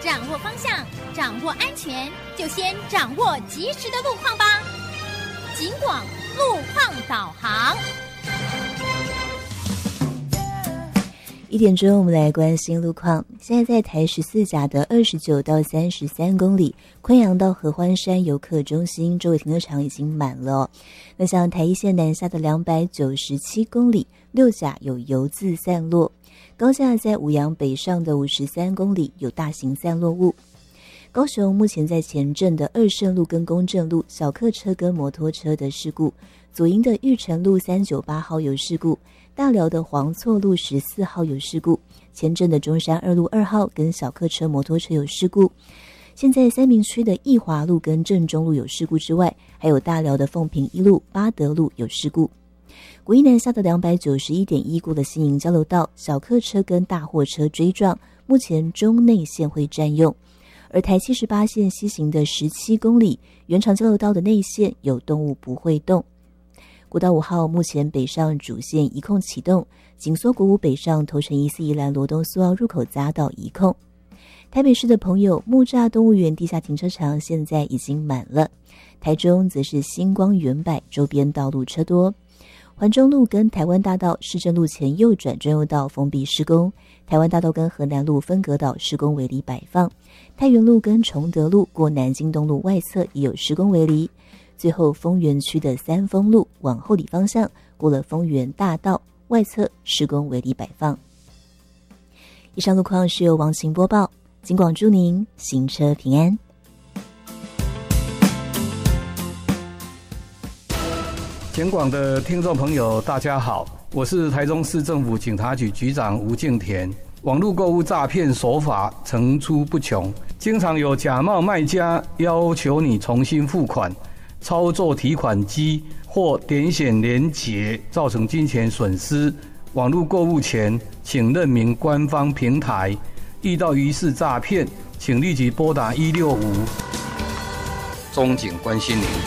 掌握方向，掌握安全，就先掌握及时的路况吧。警广路况导航。 1点钟，我们来关心路况。现在在台14甲的29到33公里，昆阳到合欢山游客中心周围停车场已经满了哦。那像台一线南下的297公里，6甲有油渍散落，高架在五杨北上的53公里有大型散落物。高雄目前在前镇的二圣路跟公正路小客车跟摩托车的事故，左营的玉成路398号有事故，大寮的黄错路14号有事故，前镇的中山2路2号跟小客车摩托车有事故。现在三民区的义华路跟正中路有事故之外，还有大寮的凤屏1路八德路有事故。国一南下的291.1过了新营交流道，小客车跟大货车追撞，目前中内线会占用。而台78线西行的17公里，原厂交流道的内线有动物不会动。国道5号目前北上主线一控启动，紧缩国五北上头城1-4宜兰罗东苏澳入口匝道一控。台北市的朋友，木栅动物园地下停车场现在已经满了。台中则是星光远百周边道路车多。环中路跟台湾大道市政路前右转专用道封闭施工，台湾大道跟河南路分隔岛施工围篱摆放，太原路跟崇德路过南京东路外侧也有施工围篱。最后丰原区的三丰路往后里方向过了丰原大道外侧施工围篱摆放。以上路况是由王晴播报，警广祝您行车平安。 警广的听众朋友大家好，我是台中市政府警察局局长吴敬田。网络购物诈骗手法层出不穷，经常有假冒卖家要求你重新付款，操作提款机或点选连结造成金钱损失。网络购物前请认明官方平台，遇到疑似诈骗请立即拨打165。中警关心您。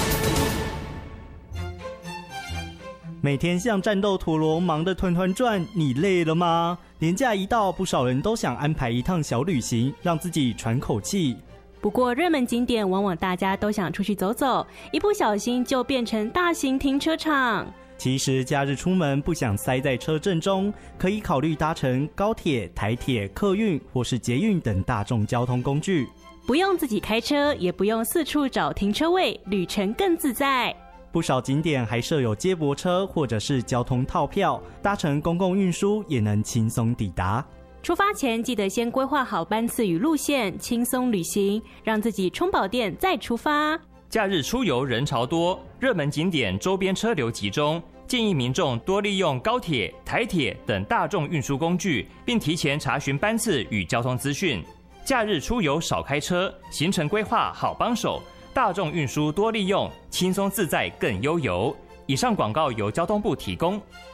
每天像战斗陀螺忙得团团转，你累了吗？连假一到，不少人都想安排一趟小旅行，让自己喘口气。 不过热门景点往往大家都想出去走走，一不小心就变成大型停车场。 其实假日出门不想塞在车阵中，可以考虑搭乘高铁、台铁、客运或是捷运等大众交通工具， 不用自己开车，也不用四处找停车位，旅程更自在。 不少景点还设有接驳车或者是交通套票，搭乘公共运输也能轻松抵达。 出发前记得先规划好班次与路线，轻松旅行，让自己充饱电再出发。 假日出游人潮多，热门景点周边车流集中，建议民众多利用高铁、台铁等大众运输工具，并提前查询班次与交通资讯。假日出游少开车，行程规划好帮手，大众运输多利用，轻松自在更悠游。以上广告由交通部提供。